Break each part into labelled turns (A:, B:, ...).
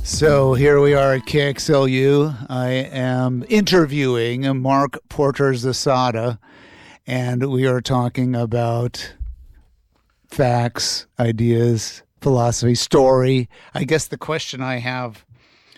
A: So here we are at KXLU. I am interviewing Mark Porter-Zasada, and we are talking about facts, ideas, philosophy, story. I guess the question I have,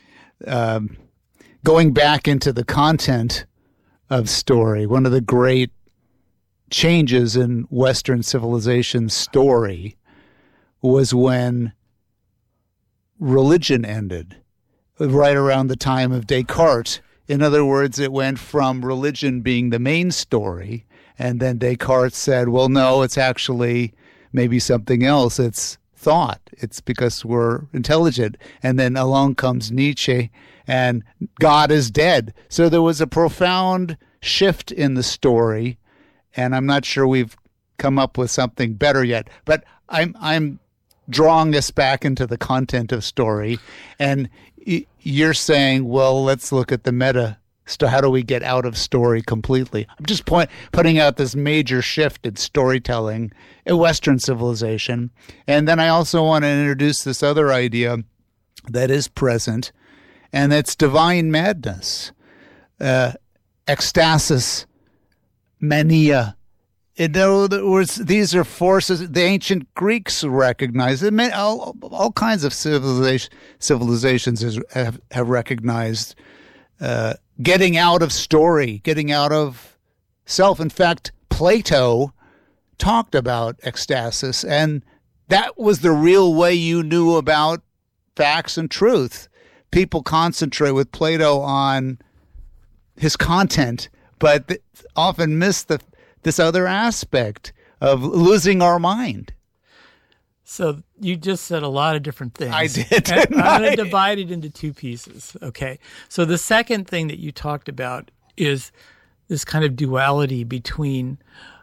A: going back into the content of story, one of the great changes in Western civilization's story was when religion ended, right around the time of Descartes. In other words, it went from religion being the main story, and then Descartes said, well, no, it's actually maybe something else. It's thought. It's because we're intelligent. And then along comes Nietzsche, and God is dead. So there was a profound shift in the story, and I'm not sure we've come up with something better yet. But I'm drawing us back into the content of story, and you're saying, well, let's look at the meta. So how do we get out of story completely? I'm just putting out this major shift in storytelling in Western civilization. And then I also want to introduce this other idea that is present, and that's divine madness, ecstasis, mania. In other words, these are forces the ancient Greeks recognized. All kinds of civilizations have recognized getting out of story, getting out of self. In fact, Plato talked about ecstasis, and that was the real way you knew about facts and truth. People concentrate with Plato on his content, but often miss this other aspect of losing our mind.
B: So you just said a lot of different things.
A: I did.
B: I'm going to divide it into two pieces. Okay. So the second thing that you talked about is this kind of duality between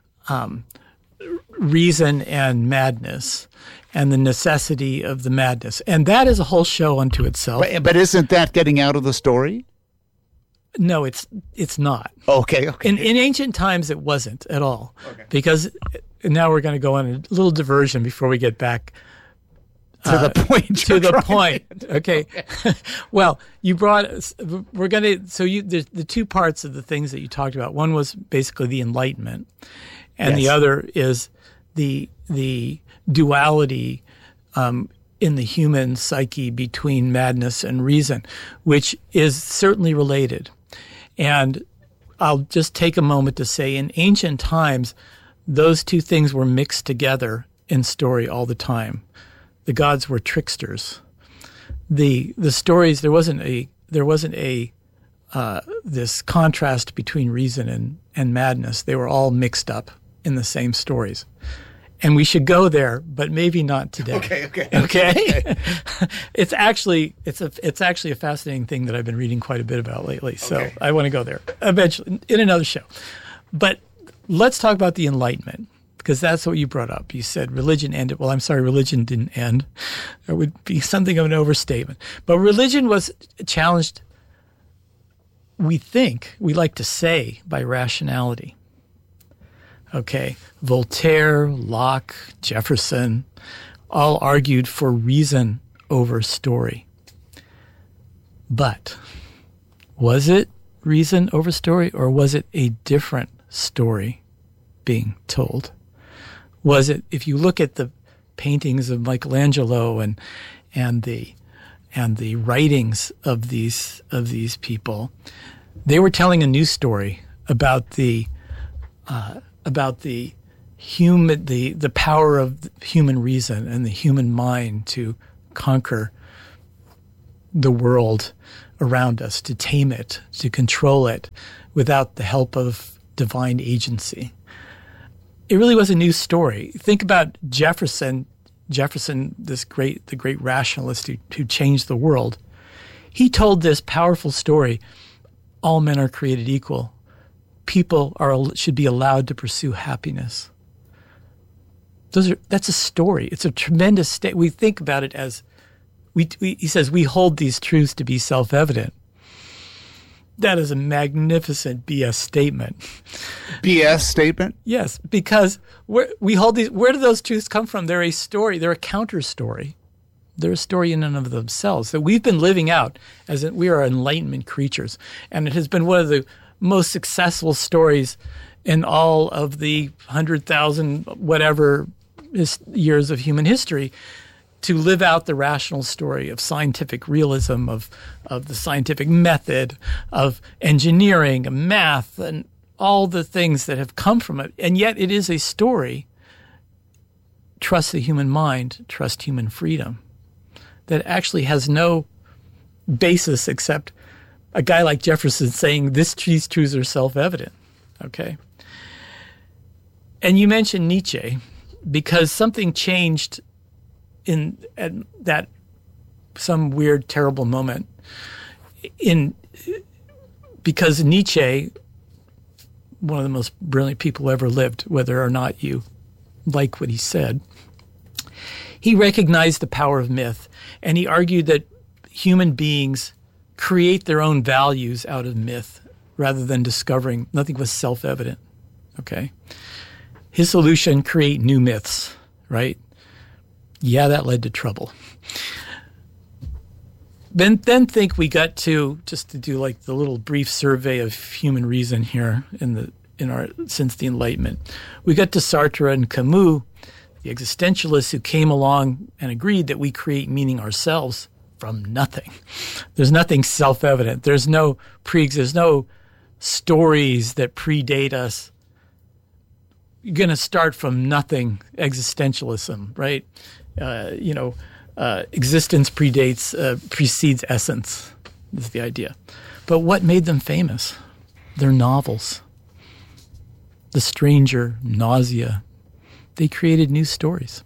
B: reason and madness, and the necessity of the madness. And that is a whole show unto itself.
A: But isn't that getting out of the story?
B: No, it's not.
A: Okay.
B: In ancient times, it wasn't at all. Okay. Because now we're going to go on a little diversion before we get back
A: to the point.
B: To the point. Okay. Well, you brought. We're going to. So the two parts of the things that you talked about. One was basically the Enlightenment, and the other is the duality in the human psyche between madness and reason, which is certainly related. And I'll just take a moment to say, in ancient times, those two things were mixed together in story all the time. The gods were tricksters. The stories, there wasn't this contrast between reason and madness. They were all mixed up in the same stories. And we should go there, but maybe not today. Okay. It's actually a fascinating thing that I've been reading quite a bit about lately. So I want to go there eventually in another show. But let's talk about the Enlightenment, because that's what you brought up. You said religion ended. Well, I'm sorry, religion didn't end. That would be something of an overstatement. But religion was challenged, we like to say, by rationality. Okay, Voltaire, Locke, Jefferson all argued for reason over story. But was it reason over story, or was it a different story being told? Was it, if you look at the paintings of Michelangelo and the writings of these people, they were telling a new story about the human, the power of human reason and the human mind to conquer the world around us, to tame it, to control it without the help of divine agency. It really was a new story. Think about Jefferson, the great rationalist who changed the world. He told this powerful story: all men are created equal. People should be allowed to pursue happiness. That's a story. It's a tremendous state. We think about it as he says, we hold these truths to be self-evident. That is a magnificent BS statement.
A: BS statement?
B: Yes, because we hold these. Where do those truths come from? They're a story. They're a counter story They're a story in and of themselves that we've been living out as we are Enlightenment creatures. And it has been one of the most successful stories in all of the 100,000 whatever years of human history to live out the rational story of scientific realism, of the scientific method, of engineering, and math, and all the things that have come from it. And yet it is a story, trust the human mind, trust human freedom, that actually has no basis except a guy like Jefferson saying these truths are self-evident. Okay? And you mentioned Nietzsche because something changed at that some weird, terrible moment because Nietzsche, one of the most brilliant people who ever lived, whether or not you like what he said, he recognized the power of myth, and he argued that human beings create their own values out of myth rather than discovering. Nothing was self-evident, okay? His solution, create new myths, right? Yeah, that led to trouble. Then think we got to, just to do like the little brief survey of human reason here since the Enlightenment, we got to Sartre and Camus, the existentialists who came along and agreed that we create meaning ourselves from nothing. There's nothing self-evident. There's no stories that predate us. You're going to start from nothing, existentialism, right? Existence precedes essence is the idea. But what made them famous? Their novels. The Stranger, Nausea. They created new stories.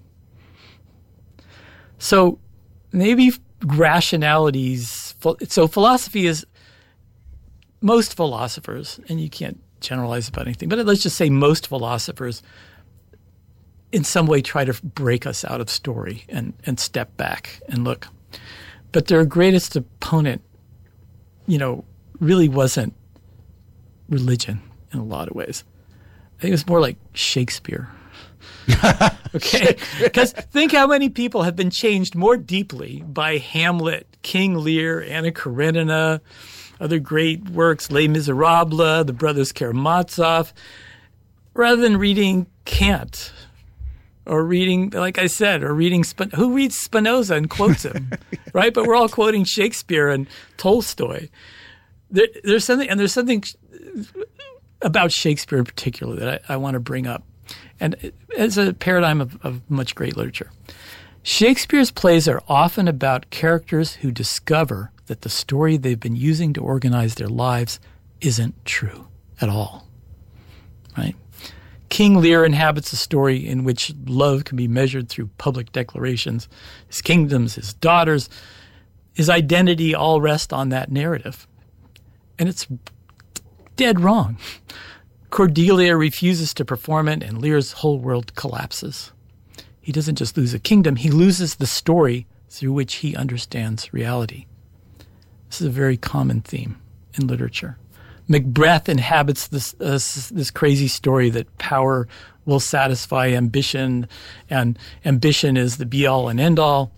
B: So maybe rationalities. So philosophy is, most philosophers, and you can't generalize about anything, but let's just say most philosophers in some way try to break us out of story and step back and look. But their greatest opponent, really wasn't religion in a lot of ways. I think it was more like Shakespeare. Okay? Because think how many people have been changed more deeply by Hamlet, King Lear, Anna Karenina, other great works, Les Miserables, the Brothers Karamazov, rather than reading Kant or reading, like I said, or reading who reads Spinoza and quotes him, right? But we're all quoting Shakespeare and Tolstoy. There's something about Shakespeare in particular that I want to bring up, and as a paradigm of much great literature. Shakespeare's plays are often about characters who discover that the story they've been using to organize their lives isn't true at all, right? King Lear inhabits a story in which love can be measured through public declarations. His kingdoms, his daughters, his identity all rest on that narrative. And it's dead wrong. Cordelia refuses to perform it, and Lear's whole world collapses. He doesn't just lose a kingdom, he loses the story through which he understands reality. This is a very common theme in literature. Macbeth inhabits this crazy story that power will satisfy ambition, and ambition is the be-all and end-all.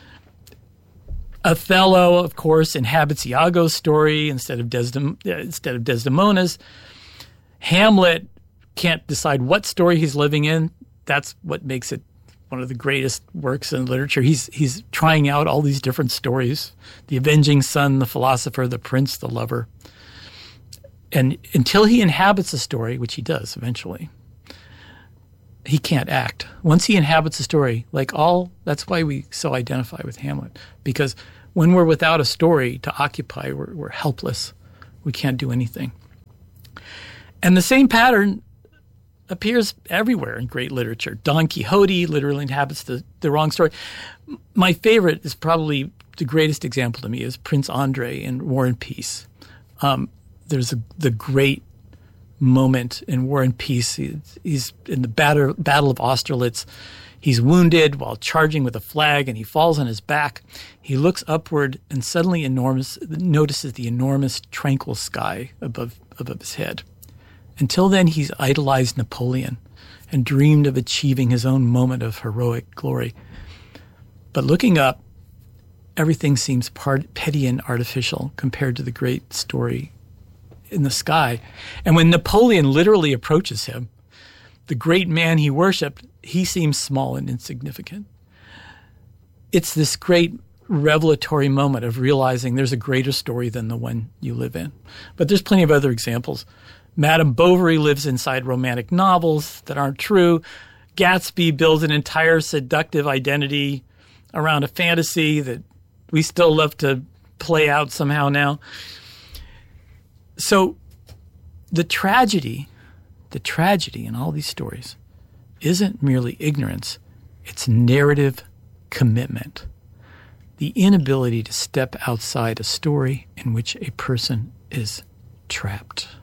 B: Othello, of course, inhabits Iago's story instead of Desdemona's. Hamlet can't decide what story he's living in. That's what makes it one of the greatest works in literature. He's trying out all these different stories: the avenging son, the philosopher, the prince, the lover. And until he inhabits a story, which he does eventually, he can't act. Once he inhabits a story, that's why we so identify with Hamlet. Because when we're without a story to occupy, we're helpless. We can't do anything. And the same pattern appears everywhere in great literature. Don Quixote literally inhabits the wrong story. My favorite is probably the greatest example to me is Prince Andrei in War and Peace. There's the great moment in War and Peace. He's in the Battle of Austerlitz. He's wounded while charging with a flag, and he falls on his back. He looks upward and suddenly notices the enormous tranquil sky above his head. Until then, he's idolized Napoleon and dreamed of achieving his own moment of heroic glory. But looking up, everything seems petty and artificial compared to the great story in the sky. And when Napoleon literally approaches him, the great man he worshipped, he seems small and insignificant. It's this great revelatory moment of realizing there's a greater story than the one you live in. But there's plenty of other examples. Madame Bovary lives inside romantic novels that aren't true. Gatsby builds an entire seductive identity around a fantasy that we still love to play out somehow now. So the tragedy in all these stories isn't merely ignorance, it's narrative commitment. The inability to step outside a story in which a person is trapped.